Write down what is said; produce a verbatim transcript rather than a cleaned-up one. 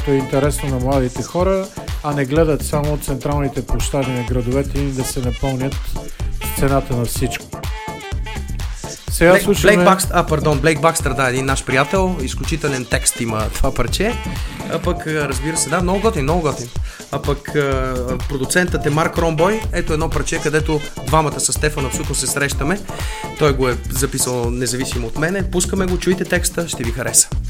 което е интересно на младите хора, а не гледат само централните площади на градовете им да се напълнят с цената на всичко. Сега Блейк, слушаме... Блейк Бакстър, а, пардон, Блейк Бакстър, да, един наш приятел, изключителен текст има това парче, а пък, разбира се, да, много готин, много готин. А пък продуцентът е Марк Ромбой, ето едно парче, където двамата с Стефан абсолютно се срещаме, той го е записал независимо от мене, пускаме го, чуйте текста, ще ви хареса.